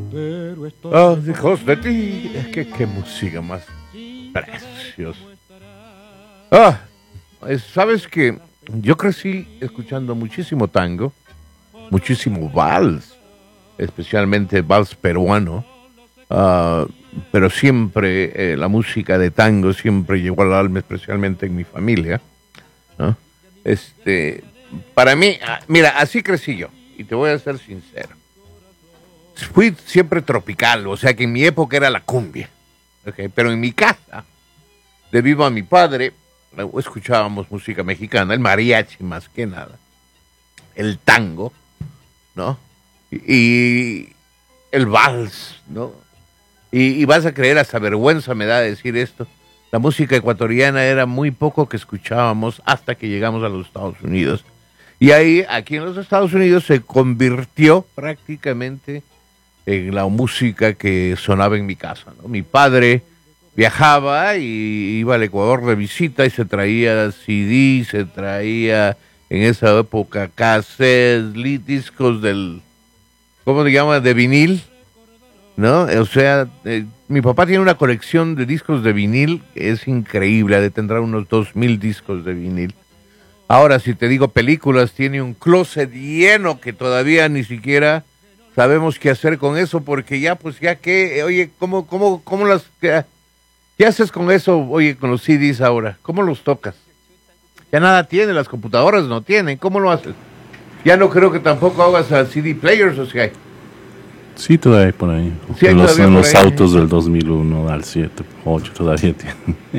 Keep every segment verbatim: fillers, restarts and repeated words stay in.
Oh, hijos de ti. Es que qué música más preciosa. Ah, sabes que yo crecí escuchando muchísimo tango, muchísimo vals, especialmente vals peruano. Uh, pero siempre eh, la música de tango siempre llegó al alma, especialmente en mi familia, ¿no? Este, para mí, mira, así crecí yo, y te voy a ser sincero. Fui siempre tropical, o sea que en mi época era la cumbia, ¿okay? Pero en mi casa, debido a mi padre, escuchábamos música mexicana, el mariachi más que nada, el tango, ¿no? Y, y el vals, ¿no? Y, y vas a creer, hasta vergüenza me da decir esto, la música ecuatoriana era muy poco que escuchábamos hasta que llegamos a los Estados Unidos. Y ahí, aquí en los Estados Unidos, se convirtió prácticamente en la música que sonaba en mi casa, ¿no? Mi padre viajaba y iba al Ecuador de visita y se traía C D, se traía en esa época cassettes, discos del, ¿cómo se llama?, de vinil, ¿no? O sea, eh, mi papá tiene una colección de discos de vinil, es increíble, ha de tendrá unos dos mil discos de vinil. Ahora, si te digo películas, tiene un closet lleno que todavía ni siquiera sabemos qué hacer con eso, porque ya, pues, ya que, oye, ¿cómo, cómo, cómo las, qué, qué haces con eso, oye, con los C Ds ahora? ¿Cómo los tocas? Ya nada tiene, las computadoras no tienen, ¿cómo lo haces? Ya no creo que tampoco hagas a C D players, o sea. Sí, todavía hay por ahí. Sí, en los, en los ahí. autos del dos mil uno al siete, ocho todavía tienen.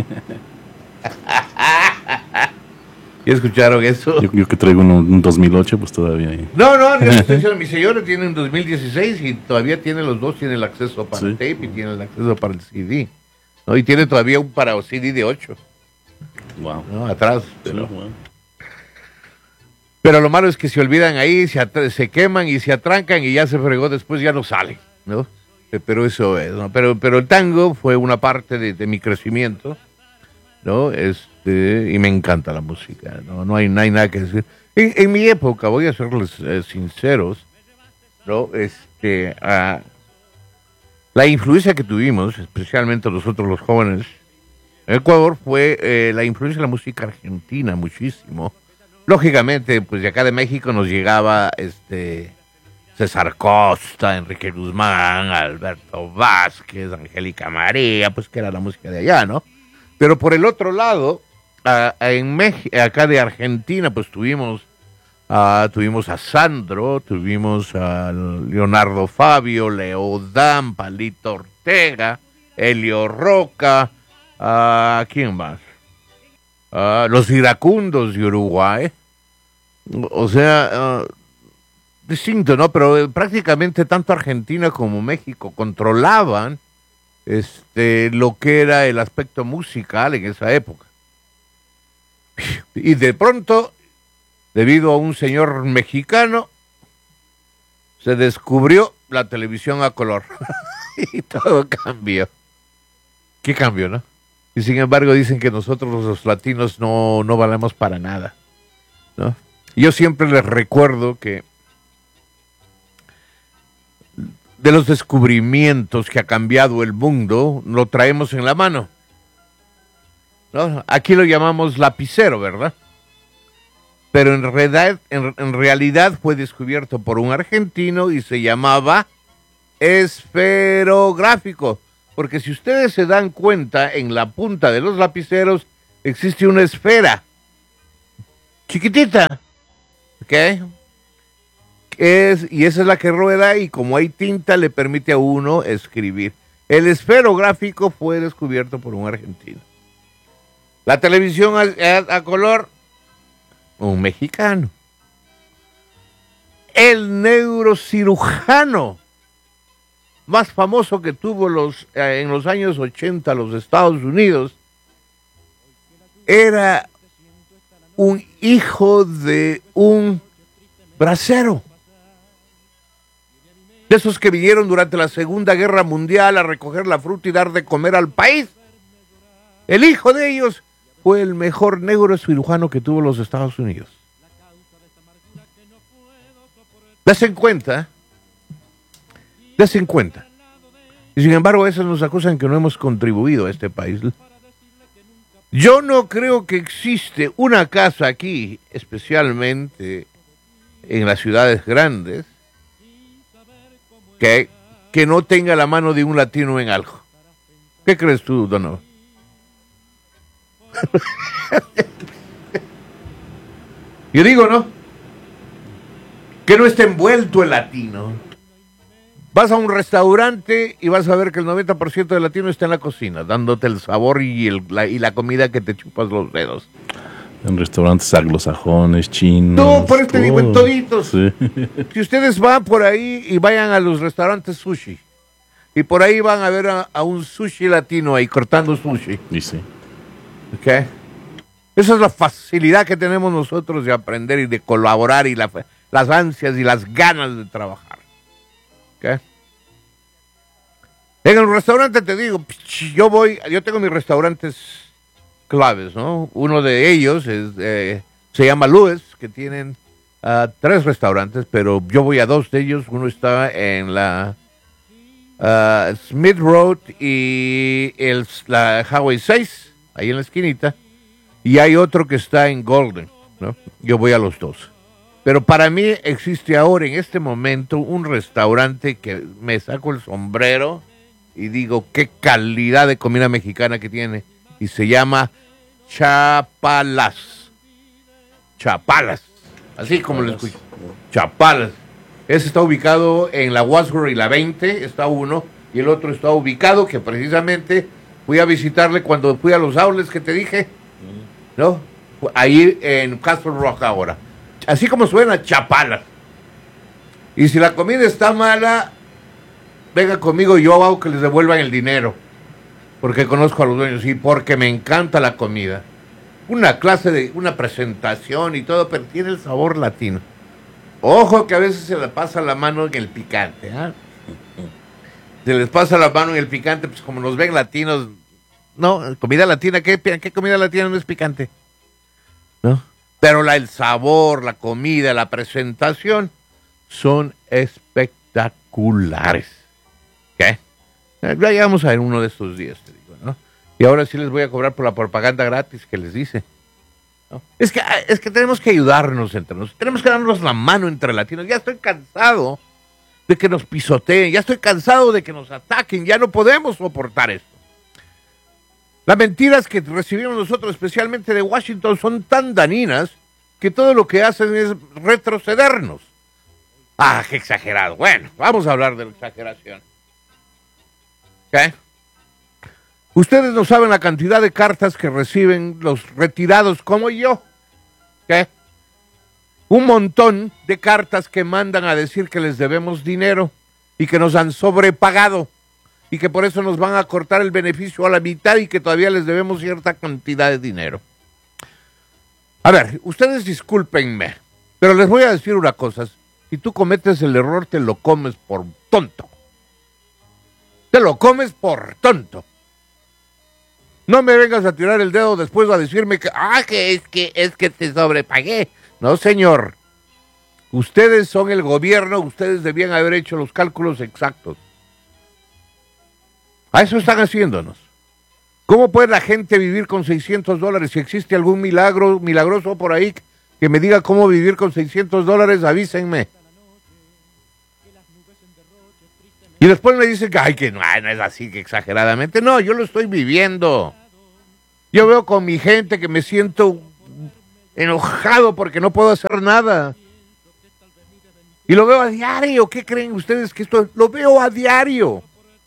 ¿Y escucharon eso? Yo, yo que traigo uno, un dos mil ocho, pues todavía hay. No, no, yo estoy diciendo, mi señora tiene un dos mil dieciséis y todavía tiene los dos, tiene el acceso para sí. el tape y tiene el acceso para el C D, ¿no? Y tiene todavía un para C D de ocho. Wow. ¿No? Atrás. Pero, sí, wow. pero lo malo es que se olvidan ahí, se, at- se queman y se atrancan y ya se fregó, después ya no salen, ¿no? Pero eso es, ¿no? Pero, pero el tango fue una parte de, de mi crecimiento, ¿no? Este, y me encanta la música, ¿no? No hay, no hay nada que decir. En, en mi época, voy a serles eh, sinceros, ¿no? Este, uh, la influencia que tuvimos, especialmente nosotros los jóvenes, en Ecuador, fue eh, la influencia de la música argentina, muchísimo. Lógicamente, pues de acá de México nos llegaba este César Costa, Enrique Guzmán, Alberto Vázquez, Angélica María, pues que era la música de allá, ¿no? Pero por el otro lado, uh, en México, acá de Argentina, pues tuvimos, uh, tuvimos a Sandro, tuvimos a Leonardo Fabio, Leodán, Palito Ortega, Helio Roca, ¿a uh, quién más? Uh, los iracundos de Uruguay. O sea, uh, distinto, ¿no? Pero eh, prácticamente tanto Argentina como México controlaban este lo que era el aspecto musical en esa época. Y de pronto, debido a un señor mexicano, se descubrió la televisión a color. Y todo cambió. ¿Qué cambió, no? Y sin embargo dicen que nosotros los latinos no, no valemos para nada, ¿no? Yo siempre les recuerdo que de los descubrimientos que ha cambiado el mundo, lo traemos en la mano, ¿no? Aquí lo llamamos lapicero, ¿verdad? Pero en realidad, en, en realidad fue descubierto por un argentino y se llamaba esferográfico. Porque si ustedes se dan cuenta, en la punta de los lapiceros existe una esfera chiquitita, ¿ok? Es, y esa es la que rueda y como hay tinta le permite a uno escribir. El esferográfico fue descubierto por un argentino. La televisión a, a, a color, un mexicano. El neurocirujano más famoso que tuvo los eh, en los años ochenta los Estados Unidos era un hijo de un bracero, de esos que vinieron durante la Segunda Guerra Mundial a recoger la fruta y dar de comer al país. El hijo de ellos fue el mejor neurocirujano que tuvo los Estados Unidos. ¿Das en cuenta? Desen cuenta. Y sin embargo, a veces nos acusan que no hemos contribuido a este país. Yo no creo que existe una casa aquí, especialmente en las ciudades grandes, que, que no tenga la mano de un latino en algo. ¿Qué crees tú, Donovan? Yo digo, ¿no? Que no esté envuelto el latino. Vas a un restaurante y vas a ver que el noventa por ciento del latino está en la cocina, dándote el sabor y, el, la, y la comida que te chupas los dedos. En restaurantes anglosajones, chinos. No, por este digo, en toditos. Sí. Si ustedes van por ahí y vayan a los restaurantes sushi, y por ahí van a ver a, a un sushi latino ahí cortando sushi. Y sí. ¿Ok? Esa es la facilidad que tenemos nosotros de aprender y de colaborar y la, las ansias y las ganas de trabajar. ¿Ok? En el restaurante te digo, yo voy, yo tengo mis restaurantes claves, ¿no? Uno de ellos es, eh, se llama Lewis, que tienen uh, tres restaurantes, pero yo voy a dos de ellos. Uno está en la uh, Smith Road y el, la Highway seis, ahí en la esquinita, y hay otro que está en Golden, ¿no? Yo voy a los dos. Pero para mí existe ahora, en este momento, un restaurante que me saco el sombrero y digo, qué calidad de comida mexicana que tiene. Y se llama Chapalas. Chapalas. Así como lo escucho. Chapalas. Ese está ubicado en la Wadsworth y la veinte, está uno. Y el otro está ubicado, que precisamente fui a visitarle cuando fui a los outlets que te dije. ¿No? Ahí en Castle Rock ahora. Así como suena, Chapalas. Y si la comida está mala, venga conmigo, yo hago que les devuelvan el dinero. Porque conozco a los dueños y porque me encanta la comida. Una clase de, una presentación y todo, pero tiene el sabor latino. Ojo que a veces se le pasa la mano en el picante, ¿eh? Se les pasa la mano en el picante, pues como nos ven latinos. No, comida latina, ¿qué, qué comida latina no es picante? ¿No? Pero la, el sabor, la comida, la presentación son espectaculares. ¿Qué? Ya llegamos a ver uno de estos días, te digo, ¿no? Y ahora sí les voy a cobrar por la propaganda gratis que les dice, ¿no? Es que, es que tenemos que ayudarnos entre nosotros, tenemos que darnos la mano entre latinos. Ya estoy cansado de que nos pisoteen, ya estoy cansado de que nos ataquen, ya no podemos soportar esto. Las mentiras que recibimos nosotros, especialmente de Washington, son tan dañinas que todo lo que hacen es retrocedernos. Ah, qué exagerado. Bueno, vamos a hablar de la exageración. ¿Qué? Ustedes no saben la cantidad de cartas que reciben los retirados como yo. ¿Qué? Un montón de cartas que mandan a decir que les debemos dinero y que nos han sobrepagado y que por eso nos van a cortar el beneficio a la mitad y que todavía les debemos cierta cantidad de dinero. A ver, ustedes discúlpenme, pero les voy a decir una cosa. Si tú cometes el error, te lo comes por tonto. Te lo comes por tonto. No me vengas a tirar el dedo después a decirme que, ah, que es que es que te sobrepagué. No, señor. Ustedes son el gobierno, ustedes debían haber hecho los cálculos exactos. A eso están haciéndonos. ¿Cómo puede la gente vivir con seiscientos dólares? Si existe algún milagro, milagroso por ahí que me diga cómo vivir con seiscientos dólares, avísenme. Y después me dicen que, ay, que no, no es así, que exageradamente. No, yo lo estoy viviendo. Yo veo con mi gente que me siento enojado porque no puedo hacer nada. Y lo veo a diario. ¿Qué creen ustedes que esto es? Lo veo a diario.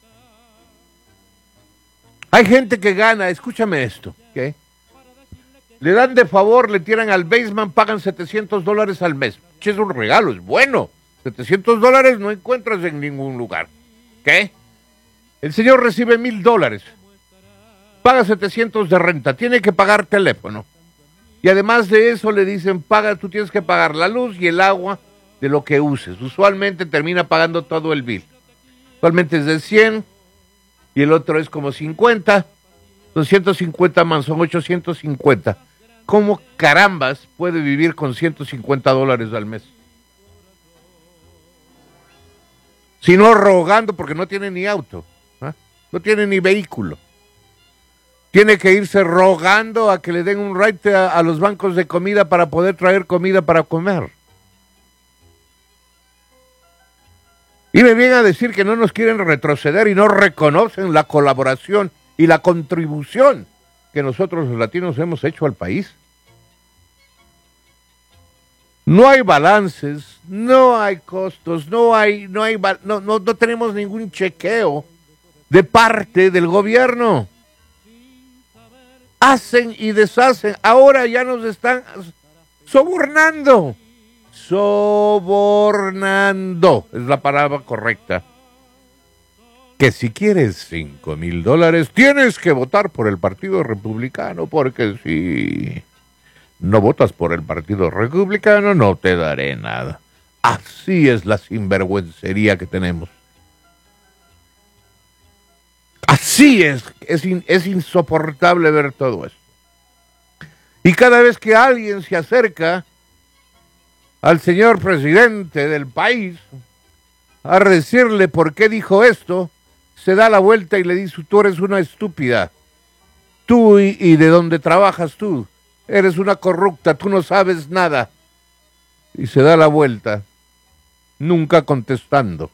Hay gente que gana, escúchame esto, ¿ok? Le dan de favor, le tiran al basement, pagan setecientos dólares al mes. Es un regalo, es bueno. setecientos dólares no encuentras en ningún lugar. ¿Qué? El señor recibe mil dólares. Paga setecientos de renta, tiene que pagar teléfono. Y además de eso le dicen, paga, tú tienes que pagar la luz y el agua de lo que uses. Usualmente termina pagando todo el bill. Usualmente es de cien y el otro es como cincuenta. doscientos cincuenta más son ochocientos cincuenta. ¿Cómo carambas puede vivir con ciento cincuenta dólares al mes? sino rogando porque no tiene ni auto, ¿eh? No tiene ni vehículo. Tiene que irse rogando a que le den un ride a, a los bancos de comida para poder traer comida para comer. Y me vienen a decir que no nos quieren retroceder y no reconocen la colaboración y la contribución que nosotros los latinos hemos hecho al país. No hay balances, no hay costos, no hay, no hay, no, no, no tenemos ningún chequeo de parte del gobierno. Hacen y deshacen. Ahora ya nos están sobornando. Sobornando es la palabra correcta. Que si quieres cinco mil dólares, tienes que votar por el Partido Republicano, porque si no votas por el Partido Republicano, no te daré nada. Así es la sinvergüencería que tenemos. Así es, es, in, es insoportable ver todo esto. Y cada vez que alguien se acerca al señor presidente del país a decirle por qué dijo esto, se da la vuelta y le dice: tú eres una estúpida. Tú y, y de dónde trabajas tú, eres una corrupta, tú no sabes nada. Y se da la vuelta, nunca contestando.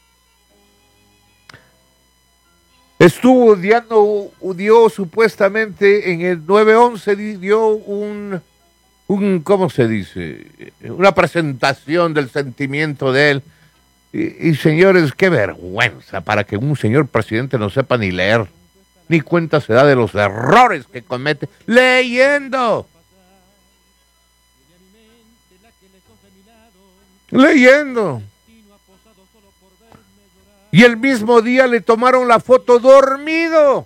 Estuvo odiando, dio supuestamente en el nueve once, dio un, un, ¿cómo se dice? Una presentación del sentimiento de él. Y, y señores, qué vergüenza para que un señor presidente no sepa ni leer, ni cuenta se da de los errores que comete leyendo. Leyendo. Y el mismo día le tomaron la foto dormido.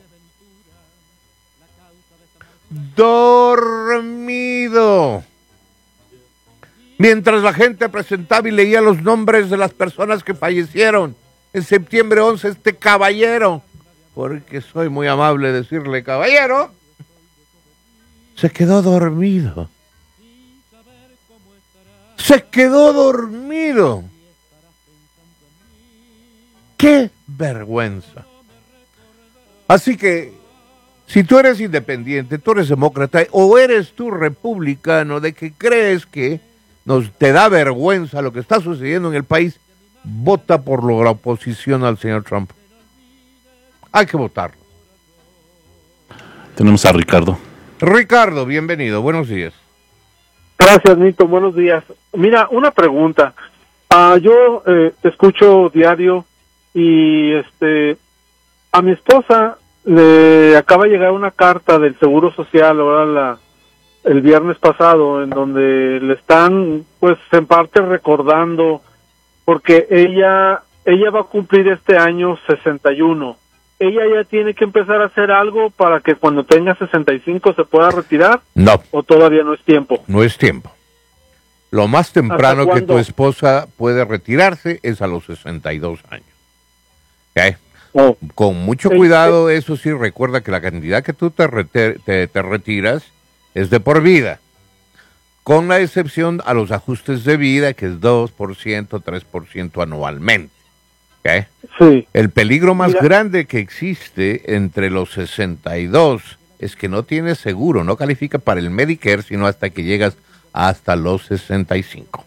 Dormido. Mientras la gente presentaba y leía los nombres de las personas que fallecieron en septiembre once, este caballero, porque soy muy amable decirle caballero, se quedó dormido. Se quedó dormido. ¡Qué vergüenza! Así que, si tú eres independiente, tú eres demócrata, o eres tú republicano, de que crees que nos te da vergüenza lo que está sucediendo en el país, vota por la oposición al señor Trump. Hay que votarlo. Tenemos a Ricardo. Ricardo, bienvenido, buenos días. Gracias, Nito, buenos días. Mira, una pregunta. Uh, yo eh, te escucho diario y este a mi esposa le acaba de llegar una carta del Seguro Social ahora la el viernes pasado, en donde le están pues en parte recordando, porque ella ella va a cumplir este año sesenta y uno. ¿Ella ya tiene que empezar a hacer algo para que cuando tenga sesenta y cinco se pueda retirar? No. ¿O todavía no es tiempo? No es tiempo. Lo más temprano que tu esposa puede retirarse es a los sesenta y dos años. ¿Okay? Oh. Con mucho cuidado, eso sí, recuerda que la cantidad que tú te, te, te, te retiras es de por vida, con la excepción a los ajustes de vida, que es dos por ciento, tres por ciento anualmente. ¿Okay? Sí. El peligro más Mira. grande que existe entre los sesenta y dos es que no tienes seguro, no califica para el Medicare, sino hasta que llegas hasta los sesenta y cinco.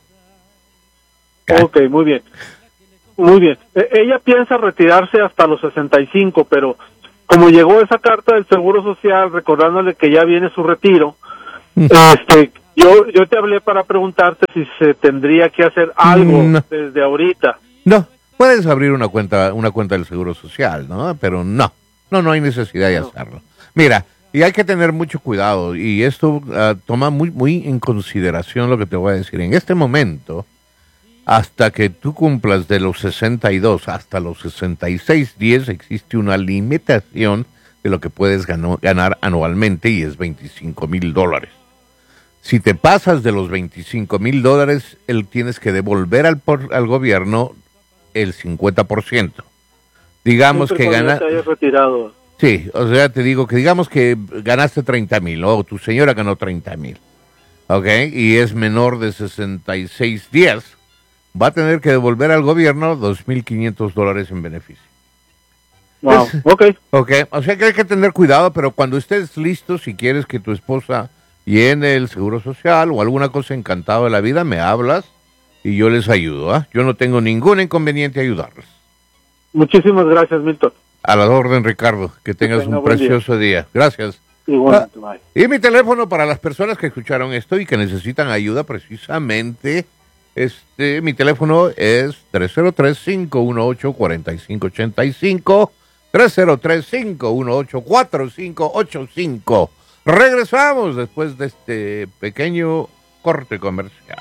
¿Okay? Ok, muy bien. Muy bien. Eh, ella piensa retirarse hasta los sesenta y cinco, pero como llegó esa carta del Seguro Social recordándole que ya viene su retiro, este, yo yo te hablé para preguntarte si se tendría que hacer algo no. desde ahorita. No, puedes abrir una cuenta una cuenta del Seguro Social, ¿no? Pero no, no, no hay necesidad de hacerlo. Mira, y hay que tener mucho cuidado, y esto uh, toma muy, muy en consideración lo que te voy a decir. En este momento, hasta que tú cumplas de los sesenta y dos hasta los sesenta y seis, diez, existe una limitación de lo que puedes gano, ganar anualmente, y es veinticinco mil dólares. Si te pasas de los veinticinco mil dólares, él tienes que devolver al, por, al gobierno el cincuenta por ciento. Digamos Siempre que ganas... retirado. Sí, o sea, te digo que digamos que ganaste treinta mil, o tu señora ganó treinta mil, ¿ok? Y es menor de sesenta y seis días. va a tener que devolver al gobierno dos mil quinientos dólares en beneficio. Wow, Es- ok. Ok, o sea que hay que tener cuidado, pero cuando estés listo, si quieres que tu esposa llene el seguro social o alguna cosa, encantado de la vida, me hablas y yo les ayudo. ¿ah? Yo no tengo ningún inconveniente ayudarles. Muchísimas gracias, Milton. A la orden, Ricardo. Que tengas tenga un buen día. precioso día. Gracias. Igualmente, bye. Y mi teléfono para las personas que escucharon esto y que necesitan ayuda precisamente, este, mi teléfono es tres cero tres, cinco uno ocho, cuatro cinco ocho cinco, tres cero tres, cinco uno ocho, cuatro cinco ocho cinco. Regresamos después de este pequeño corte comercial.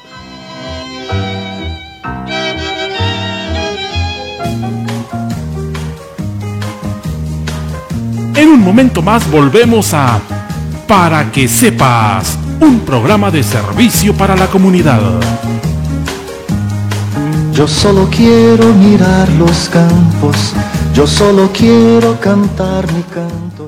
En un momento más volvemos a Para que sepas, un programa de servicio para la comunidad. Yo solo quiero mirar los campos, yo solo quiero cantar mi canto.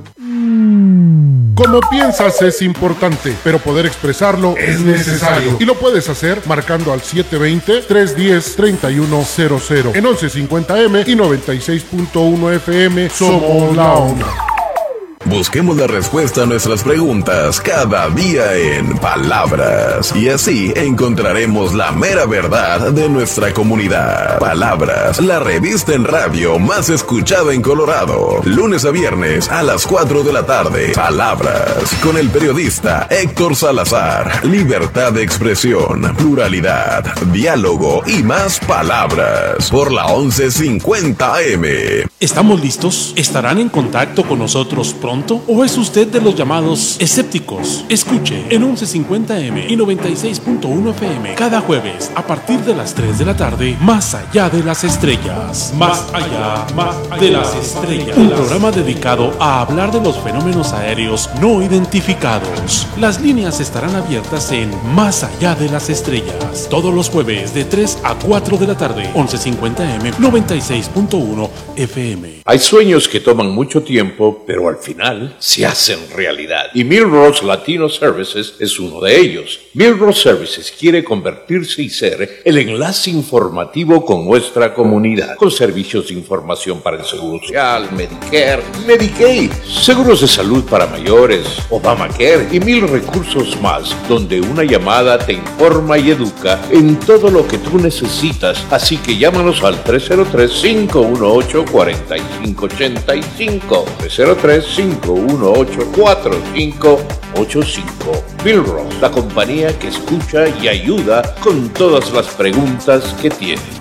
Como piensas es importante, pero poder expresarlo es necesario. Y lo puedes hacer marcando al siete dos cero, tres uno cero, tres uno cero cero. En once cincuenta eme y noventa y seis punto uno efe eme somos la onda. Busquemos la respuesta a nuestras preguntas cada día en Palabras. Y así encontraremos la mera verdad de nuestra comunidad. Palabras, la revista en radio más escuchada en Colorado. Lunes a viernes a las cuatro de la tarde. Palabras, con el periodista Héctor Salazar. Libertad de expresión, pluralidad, diálogo y más palabras. Por la once cincuenta eme. ¿Estamos listos? ¿Estarán en contacto con nosotros pronto? ¿O es usted de los llamados escépticos? Escuche en once cincuenta eme y noventa y seis punto uno efe eme cada jueves a partir de las tres de la tarde, Más allá de las estrellas. Más allá, más de las estrellas. Un programa dedicado a hablar de los fenómenos aéreos no identificados. Las líneas estarán abiertas en Más allá de las estrellas. Todos los jueves de tres a cuatro de la tarde, once cincuenta eme, noventa y seis punto uno efe eme. Hay sueños que toman mucho tiempo, pero al final se hacen realidad. Y Millrose Latino Services es uno de ellos. Millrose Services quiere convertirse y ser el enlace informativo con nuestra comunidad, con servicios de información para el Seguro Social, Medicare, Medicaid, seguros de salud para mayores, Obamacare y mil recursos más, donde una llamada te informa y educa en todo lo que tú necesitas. Así que llámanos al tres cero tres, cinco uno ocho, cuatro cinco ocho cinco, tres cero tres, cinco uno ocho, cuatro cinco ocho cinco. Millrose, la compañía que escucha y ayuda con todas las preguntas que tienes.